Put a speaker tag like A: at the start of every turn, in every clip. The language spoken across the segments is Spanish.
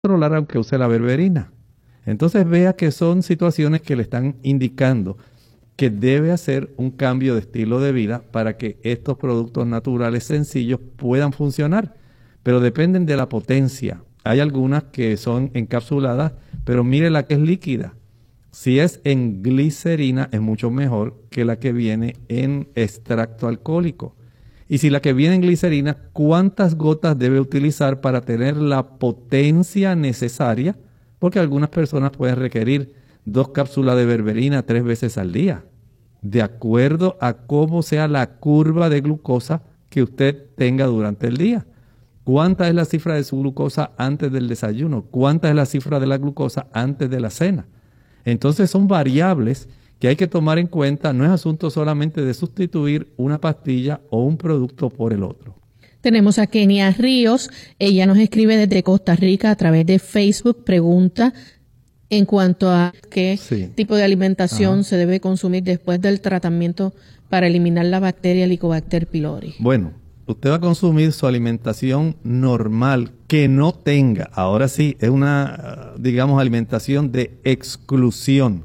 A: controlar aunque use la berberina. Entonces vea que son situaciones que le están indicando que debe hacer un cambio de estilo de vida para que estos productos naturales sencillos puedan funcionar, pero dependen de la potencia. Hay algunas que son encapsuladas, pero mire la que es líquida. Si es en glicerina es mucho mejor que la que viene en extracto alcohólico. Y si la que viene en glicerina, ¿cuántas gotas debe utilizar para tener la potencia necesaria? Porque algunas personas pueden requerir 2 cápsulas de berberina 3 veces al día, de acuerdo a cómo sea la curva de glucosa que usted tenga durante el día. ¿Cuánta es la cifra de su glucosa antes del desayuno? ¿Cuánta es la cifra de la glucosa antes de la cena? Entonces son variables que hay que tomar en cuenta. No es asunto solamente de sustituir una pastilla o un producto por el otro.
B: Tenemos a Kenia Ríos. Ella nos escribe desde Costa Rica a través de Facebook. Pregunta en cuanto a qué tipo de alimentación se debe consumir después del tratamiento para eliminar la bacteria Helicobacter pylori.
A: Bueno, usted va a consumir su alimentación normal que no tenga. Ahora sí, es una, digamos, alimentación de exclusión.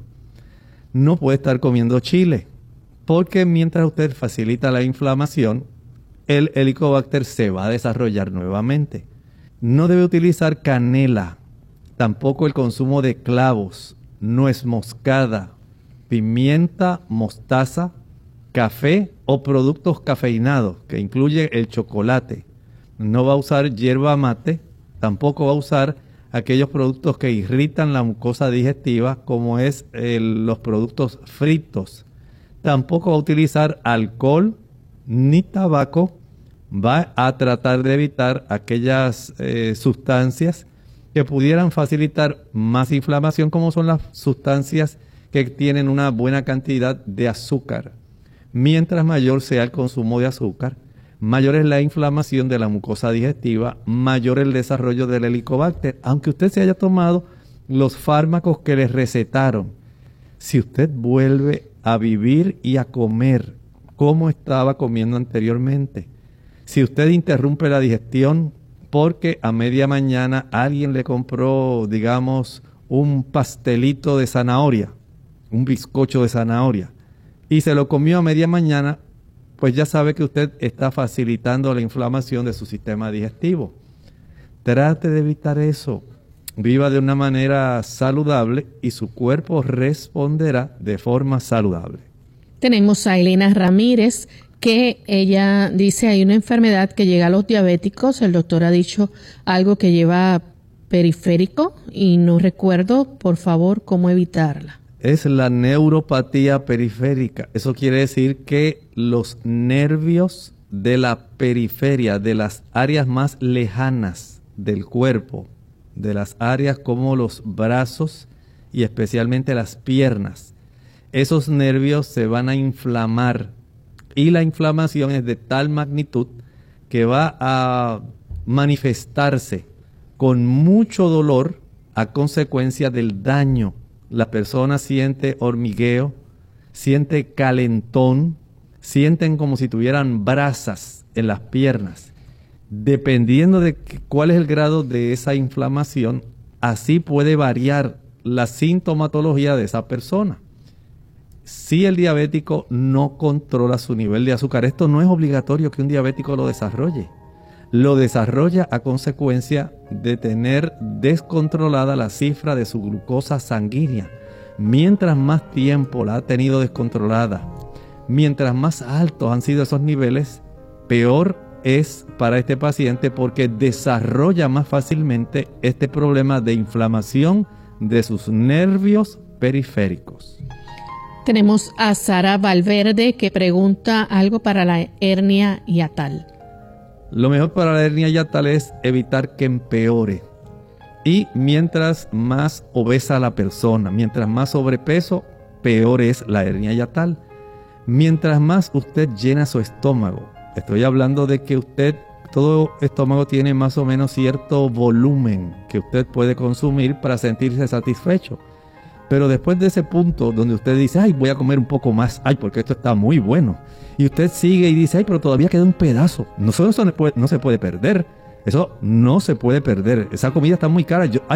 A: No puede estar comiendo chile, porque mientras usted facilita la inflamación, el Helicobacter se va a desarrollar nuevamente. No debe utilizar canela, tampoco el consumo de clavos, nuez moscada, pimienta, mostaza, café o productos cafeinados, que incluye el chocolate. No va a usar yerba mate, tampoco va a usar aquellos productos que irritan la mucosa digestiva, como es los productos fritos. Tampoco va a utilizar alcohol ni tabaco. Va a tratar de evitar aquellas sustancias que pudieran facilitar más inflamación, como son las sustancias que tienen una buena cantidad de azúcar. Mientras mayor sea el consumo de azúcar, mayor es la inflamación de la mucosa digestiva, mayor el desarrollo del Helicobacter, aunque usted se haya tomado los fármacos que le recetaron. Si usted vuelve a vivir y a comer como estaba comiendo anteriormente, si usted interrumpe la digestión porque a media mañana alguien le compró, digamos, un pastelito de zanahoria, un bizcocho de zanahoria, y se lo comió a media mañana, pues ya sabe que usted está facilitando la inflamación de su sistema digestivo. Trate de evitar eso. Viva de una manera saludable y su cuerpo responderá de forma saludable.
B: Tenemos a Elena Ramírez, que ella dice hay una enfermedad que llega a los diabéticos. El doctor ha dicho algo que lleva periférico y no recuerdo, por favor, cómo evitarla.
A: Es la neuropatía periférica. Eso quiere decir que los nervios de la periferia, de las áreas más lejanas del cuerpo, de las áreas como los brazos y especialmente las piernas, esos nervios se van a inflamar. Y la inflamación es de tal magnitud que va a manifestarse con mucho dolor a consecuencia del daño. La persona siente hormigueo, siente calentón, sienten como si tuvieran brasas en las piernas. Dependiendo de cuál es el grado de esa inflamación, así puede variar la sintomatología de esa persona. Si el diabético no controla su nivel de azúcar, esto no es obligatorio que un diabético lo desarrolle. Lo desarrolla a consecuencia de tener descontrolada la cifra de su glucosa sanguínea. Mientras más tiempo la ha tenido descontrolada, mientras más altos han sido esos niveles, peor es para este paciente porque desarrolla más fácilmente este problema de inflamación de sus nervios periféricos.
B: Tenemos a Sara Valverde que pregunta algo para la hernia hiatal.
A: Lo mejor para la hernia hiatal es evitar que empeore. Y mientras más obesa la persona, mientras más sobrepeso, peor es la hernia hiatal. Mientras más usted llena su estómago, estoy hablando de que todo estómago tiene más o menos cierto volumen que usted puede consumir para sentirse satisfecho. Pero después de ese punto donde usted dice, ay, voy a comer un poco más, ay, porque esto está muy bueno. Y usted sigue y dice, ay, pero todavía queda un pedazo. Eso no se puede perder. Eso no se puede perder. Esa comida está muy cara.